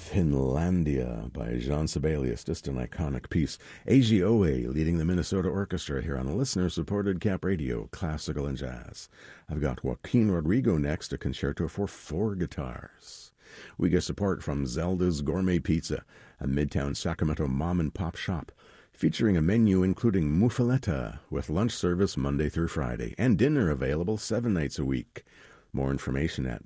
Finlandia by Jean Sibelius, just an iconic piece. AGOA leading the Minnesota Orchestra here on listener-supported Cap Radio, classical and jazz. I've got Joaquin Rodrigo next, a concerto for 4 guitars. We get support from Zelda's Gourmet Pizza, a Midtown Sacramento mom-and-pop shop, featuring a menu including muffaletta with lunch service Monday through Friday, and dinner available 7 nights a week. More information at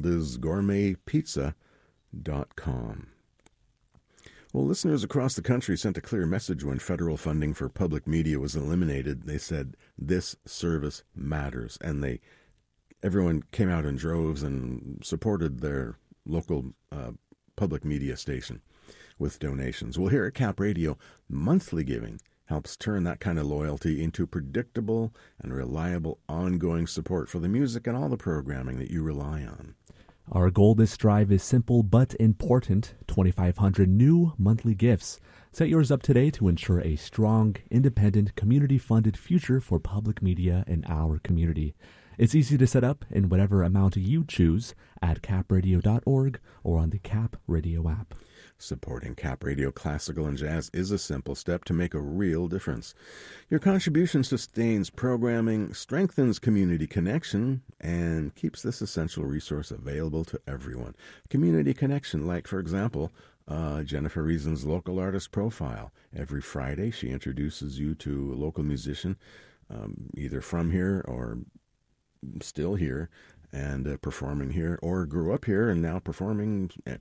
zeldasgourmetpizza.com. Well, listeners across the country sent a clear message when federal funding for public media was eliminated. They said this service matters, and everyone came out in droves and supported their local public media station with donations. Well, here at Cap Radio, monthly giving helps turn that kind of loyalty into predictable and reliable ongoing support for the music and all the programming that you rely on. Our goal this drive is simple but important: 2,500 new monthly gifts. Set yours up today to ensure a strong, independent, community-funded future for public media in our community. It's easy to set up in whatever amount you choose at capradio.org or on the Cap Radio app. Supporting Cap Radio Classical and Jazz is a simple step to make a real difference. Your contribution sustains programming, strengthens community connection, and keeps this essential resource available to everyone. Community connection, like, for example, Jennifer Reason's Local Artist Profile. Every Friday, she introduces you to a local musician, either from here or still here, and performing here, or grew up here and now performing